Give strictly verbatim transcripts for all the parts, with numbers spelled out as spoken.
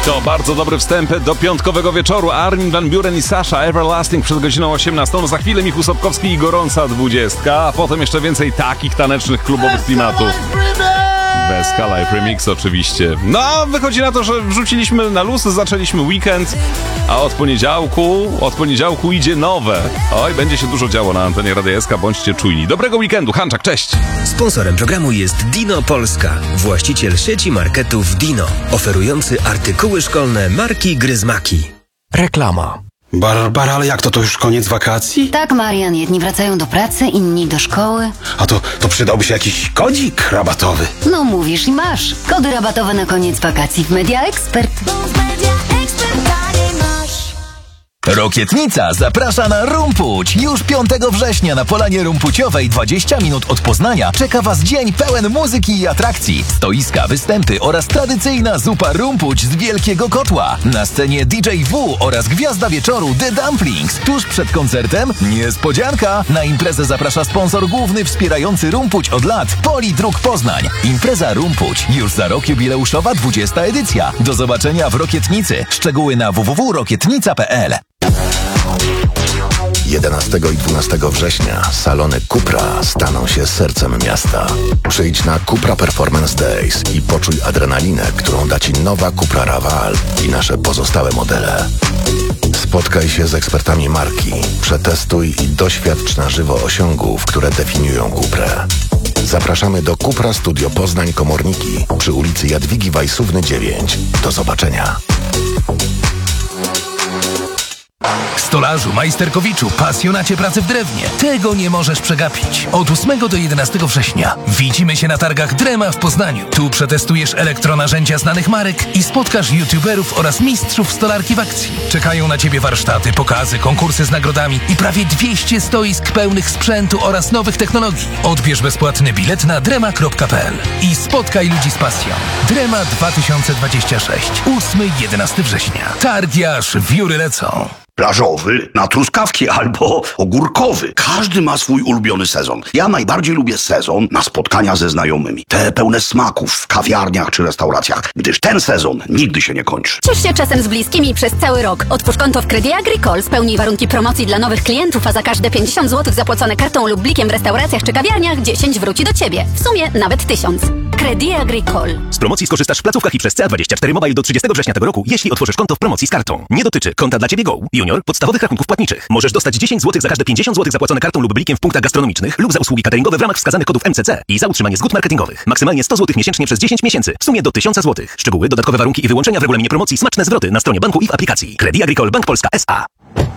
To bardzo dobry wstęp do piątkowego wieczoru. Armin van Buuren i Sasha Everlasting przed godziną osiemnastą. Za chwilę Michał Sobkowski i gorąca dwudziestka, a potem jeszcze więcej takich tanecznych klubowych klimatów. Weska Live Remix oczywiście. No, wychodzi na to, że wrzuciliśmy na luz, zaczęliśmy weekend, a od poniedziałku, od poniedziałku idzie nowe. Oj, będzie się dużo działo na antenie Radia S K, bądźcie czujni. Dobrego weekendu, Hanczak, cześć! Sponsorem programu jest Dino Polska, właściciel sieci marketów Dino, oferujący artykuły szkolne marki Gryzmaki. Reklama. Barbara, ale jak to? To już koniec wakacji? Tak, Marian, jedni wracają do pracy, inni do szkoły. A to, to przydałby się jakiś kodzik rabatowy. No mówisz i masz. Kody rabatowe na koniec wakacji w Media Expert. Rokietnica zaprasza na Rumpuć. Już piątego września na Polanie Rumpuciowej, dwadzieścia minut od Poznania, czeka Was dzień pełen muzyki i atrakcji. Stoiska, występy oraz tradycyjna zupa Rumpuć z wielkiego kotła. Na scenie D J W oraz gwiazda wieczoru The Dumplings. Tuż przed koncertem niespodzianka. Na imprezę zaprasza sponsor główny wspierający Rumpuć od lat, Polidruk Poznań. Impreza Rumpuć. Już za rok jubileuszowa dwudziesta edycja. Do zobaczenia w Rokietnicy. Szczegóły na w w w kropka rokietnica kropka p l. jedenastego i dwunastego września salony Cupra staną się sercem miasta. Przyjdź na Cupra Performance Days i poczuj adrenalinę, którą da Ci nowa Cupra Raval i nasze pozostałe modele. Spotkaj się z ekspertami marki, przetestuj i doświadcz na żywo osiągów, które definiują Cuprę. Zapraszamy do Cupra Studio Poznań Komorniki przy ulicy Jadwigi Wajsówny dziewięć. Do zobaczenia. Stolarzu, majsterkowiczu, pasjonacie pracy w drewnie. Tego nie możesz przegapić. Od ósmego do jedenastego września widzimy się na targach Drema w Poznaniu. Tu przetestujesz elektronarzędzia znanych marek i spotkasz youtuberów oraz mistrzów stolarki w akcji. Czekają na Ciebie warsztaty, pokazy, konkursy z nagrodami i prawie dwieście stoisk pełnych sprzętu oraz nowych technologii. Odbierz bezpłatny bilet na drema kropka p l i spotkaj ludzi z pasją. Drema dwa tysiące dwadzieścia sześć. ósmego do jedenastego września. Targi aż wióry lecą. Plażowy na truskawki albo ogórkowy. Każdy ma swój ulubiony sezon. Ja najbardziej lubię sezon na spotkania ze znajomymi. Te pełne smaków w kawiarniach czy restauracjach, gdyż ten sezon nigdy się nie kończy. Ciesz się czasem z bliskimi przez cały rok. Otwórz konto w Credit Agricole, spełnij warunki promocji dla nowych klientów, a za każde pięćdziesiąt złotych zapłacone kartą lub blikiem w restauracjach czy kawiarniach dziesięć wróci do Ciebie. W sumie nawet tysiąc. Credit Agricole. Z promocji skorzystasz w placówkach i przez C A dwadzieścia cztery Mobile do trzydziestego września tego roku, jeśli otworzysz konto w promocji z kartą. Nie dotyczy konta dla Ciebie Go, Junior, podstawowych rachunków płatniczych. Możesz dostać dziesięć złotych za każde pięćdziesiąt złotych zapłacone kartą lub blikiem w punktach gastronomicznych lub za usługi cateringowe w ramach wskazanych kodów M C C i za utrzymanie zgód marketingowych. Maksymalnie sto złotych miesięcznie przez dziesięć miesięcy. W sumie do tysiąc złotych. Szczegóły, dodatkowe warunki i wyłączenia w regulaminie promocji, smaczne zwroty na stronie banku i w aplikacji. Credit Agricole Bank Polska S A.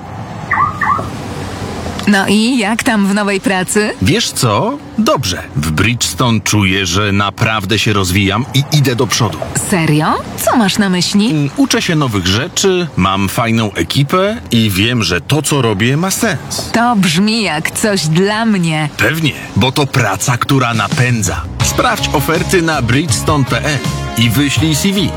No i jak tam w nowej pracy? Wiesz co? Dobrze. W Bridgestone czuję, że naprawdę się rozwijam i idę do przodu. Serio? Co masz na myśli? Uczę się nowych rzeczy, mam fajną ekipę i wiem, że to, co robię, ma sens. To brzmi jak coś dla mnie. Pewnie, bo to praca, która napędza. Sprawdź oferty na bridgestone kropka p l i wyślij C V.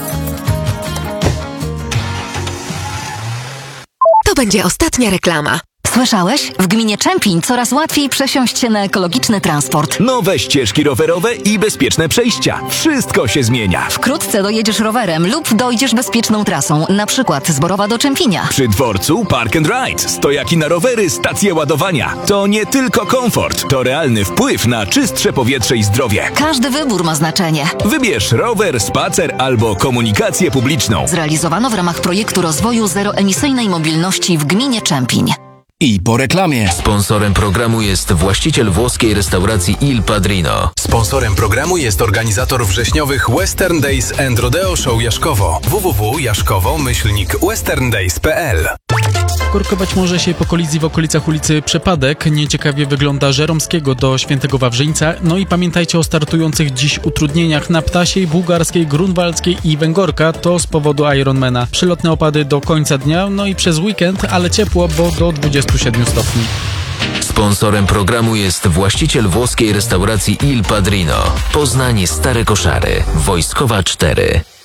To będzie ostatnia reklama. Słyszałeś? W gminie Czempiń coraz łatwiej przesiąść się na ekologiczny transport. Nowe ścieżki rowerowe i bezpieczne przejścia. Wszystko się zmienia. Wkrótce dojedziesz rowerem lub dojdziesz bezpieczną trasą, na przykład z Borowa do Czempinia. Przy dworcu Park and Ride, stojaki na rowery, stacje ładowania. To nie tylko komfort, to realny wpływ na czystsze powietrze i zdrowie. Każdy wybór ma znaczenie. Wybierz rower, spacer albo komunikację publiczną. Zrealizowano w ramach projektu rozwoju zeroemisyjnej mobilności w gminie Czempiń. I po reklamie. Sponsorem programu jest właściciel włoskiej restauracji Il Padrino. Sponsorem programu jest organizator wrześniowych Western Days and Rodeo Show Jaszkowo. w w w kropka jaszkowo myślnik westerndays kropka p l. Korkować może się po kolizji w okolicach ulicy Przepadek. Nieciekawie wygląda Żeromskiego do Świętego Wawrzyńca. No i pamiętajcie o startujących dziś utrudnieniach na Ptasiej, Bułgarskiej, Grunwaldzkiej i Węgorka. To z powodu Ironmana. Przelotne opady do końca dnia, no i przez weekend, ale ciepło, bo do dwudziestu siedmiu stopni. Sponsorem programu jest właściciel włoskiej restauracji Il Padrino. Poznań Stare Koszary, Wojskowa cztery.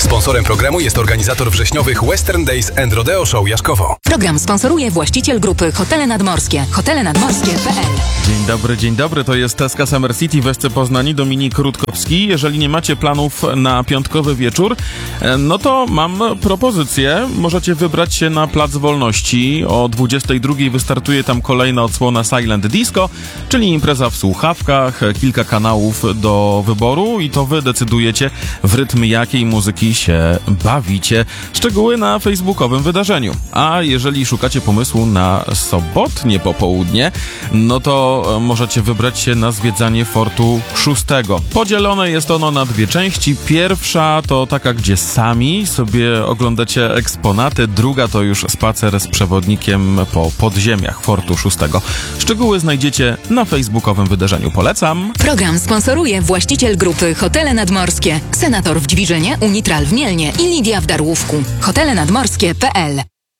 Sponsorem programu jest organizator wrześniowych Western Days and Rodeo Show Jażkowo. Program sponsoruje właściciel grupy Hotele Nadmorskie. hotele nadmorskie kropka p l. Dzień dobry, dzień dobry, to jest Teska Summer City w Esce Poznań, Dominik Rutkowski. Jeżeli nie macie planów na piątkowy wieczór, no to mam propozycję. Możecie wybrać się na Plac Wolności. O dwudziestej drugiej wystartuje tam kolejna odsłona Silent Disco, czyli impreza w słuchawkach, kilka kanałów do wyboru i to wy decydujecie, w rytm jakiej muzyki się bawicie. Szczegóły na facebookowym wydarzeniu. A jeżeli szukacie pomysłu na sobotnie popołudnie, no to możecie wybrać się na zwiedzanie Fortu szóstego. Podzielone jest ono na dwie części. Pierwsza to taka, gdzie sami sobie oglądacie eksponaty, druga to już spacer z przewodnikiem po podziemiach Fortu szóstego. Szczegóły znajdziecie na facebookowym wydarzeniu. Polecam. Program sponsoruje właściciel grupy Hotele Nadmorskie. Senator w Dźwiżynie, Unitral w Mielnie i Lidia w Darłówku. hotele nadmorskie kropka p l.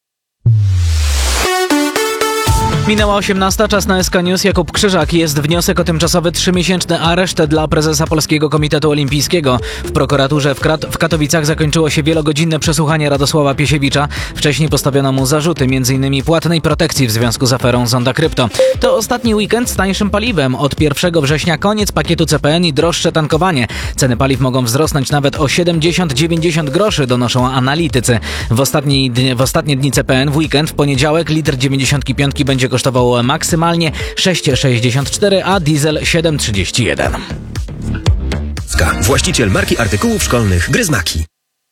Minęła osiemnasta, czas na S K News. Jakub Krzyżak. Jest wniosek o tymczasowy trzymiesięczny areszt dla prezesa Polskiego Komitetu Olimpijskiego. W prokuraturze w, Krat- w Katowicach zakończyło się wielogodzinne przesłuchanie Radosława Piesiewicza. Wcześniej postawiono mu zarzuty, m.in. płatnej protekcji w związku z aferą Zonda Krypto. To ostatni weekend z tańszym paliwem. Od pierwszego września koniec pakietu C P N i droższe tankowanie. Ceny paliw mogą wzrosnąć nawet o siedemdziesiąt do dziewięćdziesięciu groszy, donoszą analitycy. W, ostatni, w ostatnie dni C P N w weekend, w poniedziałek, litr dziewięćdziesiątki piątki będzie kosztował maksymalnie sześć sześćdziesiąt cztery, a diesel siedem trzydzieści jeden. Właściciel marki artykułów szkolnych Gryzmaki.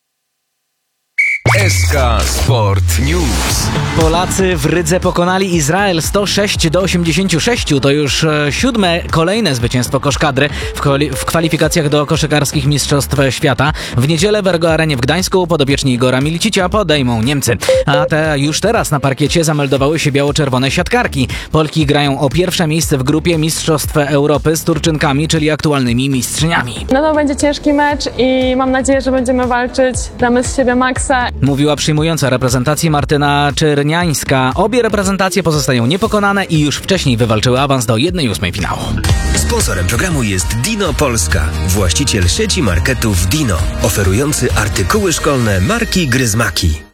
S K Sport News. Polacy w Rydze pokonali Izrael sto sześć do osiemdziesięciu sześciu. To już e, siódme kolejne zwycięstwo koszkadry w, kwali- w kwalifikacjach do koszykarskich Mistrzostw Świata. W niedzielę w Ergo Arenie w Gdańsku podopieczni Igora Milicicia podejmą Niemcy. A te już teraz na parkiecie zameldowały się biało-czerwone siatkarki. Polki grają o pierwsze miejsce w grupie Mistrzostw Europy z Turczynkami, czyli aktualnymi mistrzyniami. No to będzie ciężki mecz i mam nadzieję, że będziemy walczyć. Damy z siebie maksa. Mówiła przyjmująca reprezentacji Martyna Czerniańska. Obie reprezentacje pozostają niepokonane i już wcześniej wywalczyły awans do jednej ósmej finału. Sponsorem programu jest Dino Polska, właściciel sieci marketów Dino, oferujący artykuły szkolne marki Gryzmaki.